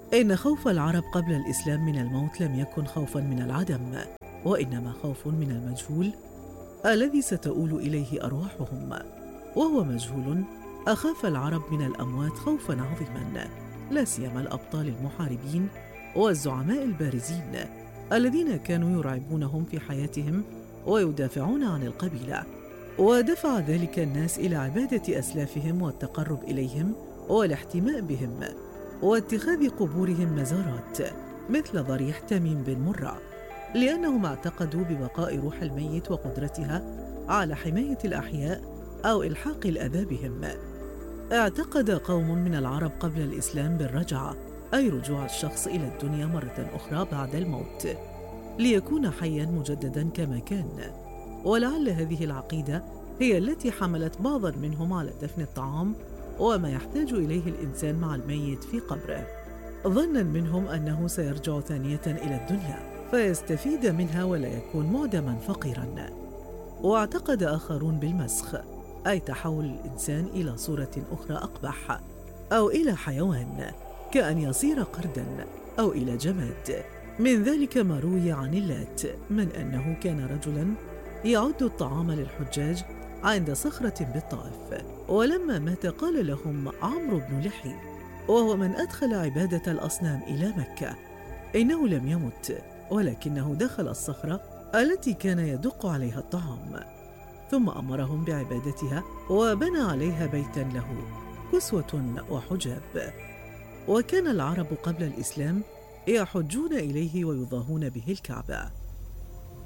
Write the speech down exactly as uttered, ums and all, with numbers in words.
إن خوف العرب قبل الإسلام من الموت لم يكن خوفاً من العدم، وإنما خوف من المجهول الذي ستؤول إليه أرواحهم. وهو مجهول أخاف العرب من الأموات خوفاً عظيماً، لا سيما الأبطال المحاربين والزعماء البارزين الذين كانوا يرعبونهم في حياتهم ويدافعون عن القبيلة. ودفع ذلك الناس إلى عبادة أسلافهم والتقرب إليهم والاحتماء بهم واتخاذ قبورهم مزارات، مثل ضريح تميم بن مرة، لأنهم اعتقدوا ببقاء روح الميت وقدرتها على حماية الأحياء أو إلحاق الأذى بهم. اعتقد قوم من العرب قبل الإسلام بالرجعة، أي رجوع الشخص إلى الدنيا مرة أخرى بعد الموت ليكون حياً مجدداً كما كان. ولعل هذه العقيدة هي التي حملت بعضاً منهم على دفن الطعام وما يحتاج إليه الإنسان مع الميت في قبره، ظناً منهم أنه سيرجع ثانية إلى الدنيا فيستفيد منها ولا يكون معدماً فقيراً. واعتقد آخرون بالمسخ، أي تحول الإنسان إلى صورة أخرى أقبح، أو إلى حيوان كأن يصير قرداً، أو إلى جماد. من ذلك ما روي عن اللات من أنه كان رجلاً يعد الطعام للحجاج عند صخرة بالطائف، ولما مات قال لهم عمرو بن لحي، وهو من أدخل عبادة الأصنام إلى مكة، إنه لم يمت ولكنه دخل الصخرة التي كان يدق عليها الطعام، ثم أمرهم بعبادتها وبنى عليها بيتاً له كسوة وحجاب. وكان العرب قبل الإسلام يحجون إليه ويضاهون به الكعبة.